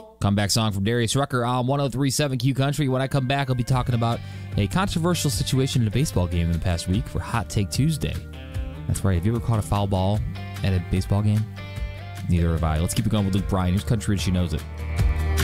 Comeback song from Darius Rucker on 103.7 Q Country. When I come back, I'll be talking about a controversial situation in a baseball game in the past week for Hot Take Tuesday. That's right. Have you ever caught a foul ball at a baseball game? Neither have I. Let's keep it going with Luke Bryan. Here's Country and She Knows It.